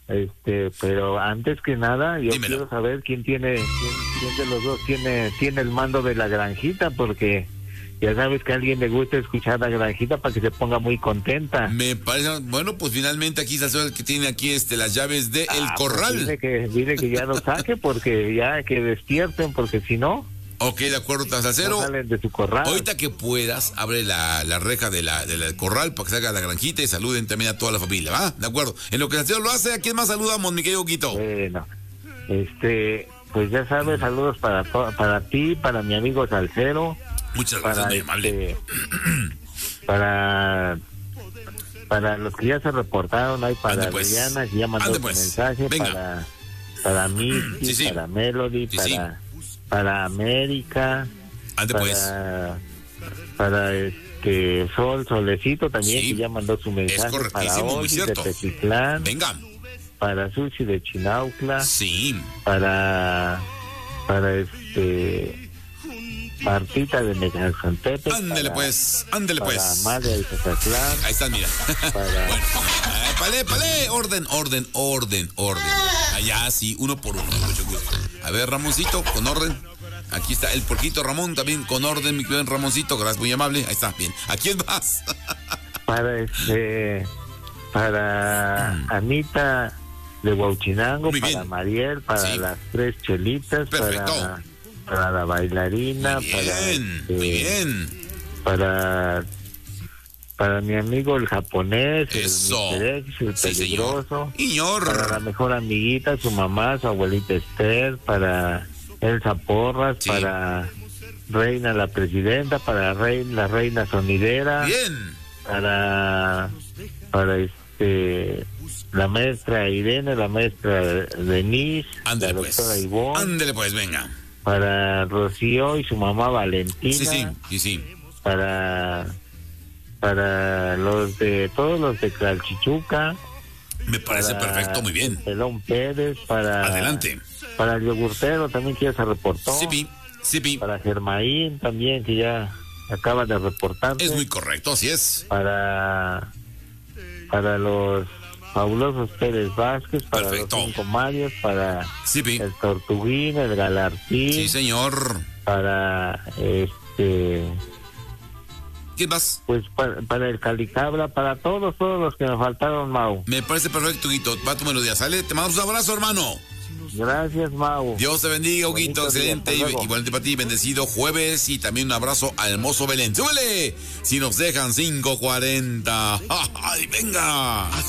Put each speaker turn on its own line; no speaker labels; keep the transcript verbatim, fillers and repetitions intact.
Este, pero antes que nada, yo
Dímelo.
quiero saber quién tiene, quién, quién de los dos tiene, tiene el mando de la granjita, porque ya sabes que a alguien le gusta escuchar la granjita para que se ponga muy contenta.
Me parece, bueno, pues finalmente aquí Salcedo el que tiene aquí este las llaves de El
Ah,
Corral.
Pues dile que, dile que ya lo saque, porque ya que despierten, porque si no,
Ok, de acuerdo, Salcero.
no salen de su corral.
Ahorita que puedas, abre la, la reja de la, del corral para que salga la granjita y saluden también a toda la familia, ¿va? De acuerdo. En lo que Salcero lo hace, ¿a quién más saludamos, mi querido Guito?
Bueno, este, pues ya sabes, saludos para to- para ti, para mi amigo Salcero.
Muchas gracias,
Para
muy amable.
este, para para los que ya se reportaron, hay para
Ande, pues.
Adriana, que ya mandó
Ande,
su
pues.
mensaje,
Venga.
para para Misty,
Sí, sí.
para Melody,
Sí,
para
sí.
para América,
Ande,
para
pues.
para este Sol Solecito también,
Sí.
que ya mandó su mensaje, para
correctísimo, muy
Oli de
cierto.
Tecitlán,
Venga.
para Sushi de Chinautla,
Sí.
para para este Martita de Mecaxantepec,
Ándele,
para-
pues. Ándele,
para
pues.
Amalia de Zacatlán,
Ahí están, mira.
para-
Bueno. Eh, palé, palé. Orden, orden, orden, orden. Allá sí, uno por uno. Mucho gusto. A ver, Ramoncito, con orden. Aquí está el porquito Ramón también con orden, mi querido Ramoncito. Gracias, muy amable. Ahí está, bien. ¿A quién vas?
para este para Anita de Huauchinango,
Muy
para
bien.
Mariel, para
Sí.
las tres chelitas,
Perfecto.
para para la bailarina,
Muy
para
bien,
este,
muy bien.
para para mi amigo el japonés,
Eso.
el mister X, el
Sí,
peligroso,
señor.
para la
Iñor.
mejor amiguita, su mamá, su abuelita Esther, para Elsa Porras,
Sí.
para Reina la presidenta, para Reina, la reina sonidera,
Bien.
para para este la maestra Irene, la maestra Denise,
Ándele,
la
pues.
doctora Ivonne,
Ándele, pues, venga.
para Rocío y su mamá Valentina,
Sí, sí, sí, sí.
para para los de todos los de Calchichuca,
Me parece
para
perfecto, muy bien.
Pelón Pérez, para
Adelante.
para el yogurtero también, que ya se reportó,
Sí, pi, sí, pi.
para Germaín también, que ya acaba de reportarse,
Es muy correcto, así es.
para para los fabulosos Pérez Vázquez, para
Perfecto.
los cinco Marios, para
Sí, pi.
el Tortuguín, el Galartín,
Sí, señor.
para este
¿Quién más?
pues para, para el Calicabra, para todos, todos los que me faltaron, Mau.
Me parece perfecto, Guito. Va tu melodía, ¿sale? Te mando un abrazo, hermano.
Gracias, Mau.
Dios te bendiga, Huguito,
Bonito día,
excelente.
hasta luego.
Igualmente para ti, bendecido jueves y también un abrazo al hermoso Belén. ¡Súbele! Si nos dejan cinco cuarenta. ¡Ay, venga!